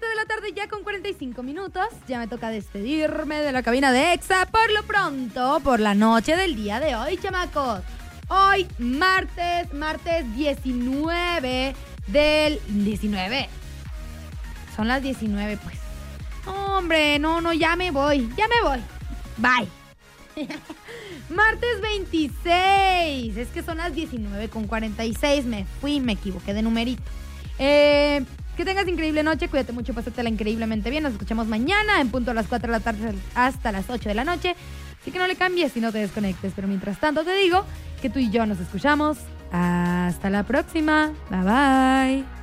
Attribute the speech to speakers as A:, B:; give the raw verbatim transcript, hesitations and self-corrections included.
A: siete de la tarde ya con cuarenta y cinco minutos. Ya me toca despedirme de la cabina de Exa por lo pronto, por la noche del día de hoy, chamacos. Hoy, martes, martes diecinueve del... diecinueve. Son las diecinueve, pues. Hombre, no, no, ya me voy, ya me voy. Bye. Martes veintiséis. Es que son las diecinueve con cuarenta y seis. Me fui, me equivoqué de numerito. Eh, que tengas increíble noche. Cuídate mucho, pásatela increíblemente bien. Nos escuchamos mañana en punto a las cuatro de la tarde hasta las ocho de la noche. Así que no le cambies y no te desconectes. Pero mientras tanto te digo que tú y yo nos escuchamos. Hasta la próxima. Bye bye.